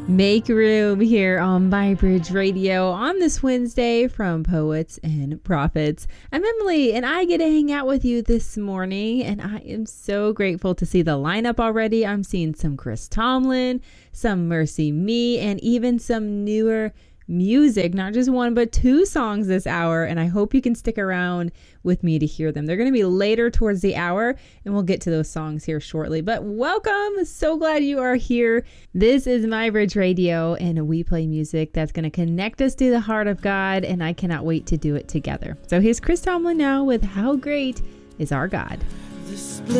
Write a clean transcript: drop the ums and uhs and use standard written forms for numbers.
Make room here on MyBridge Radio on this Wednesday from Poets and Prophets. I'm Emily, and I get to hang out with you this morning, and I am so grateful to see the lineup already. I'm seeing some Chris Tomlin, some Mercy Me, and even some newer music, not just one but two songs this hour, and I hope you can stick around with me to hear them. They're going to be later towards the hour, and we'll get to those songs here shortly. But welcome, so glad you are here. This is MyBridge Radio, and we play music that's going to connect us to the heart of God, and I cannot wait to do it together. So here's Chris Tomlin now with How Great Is Our God.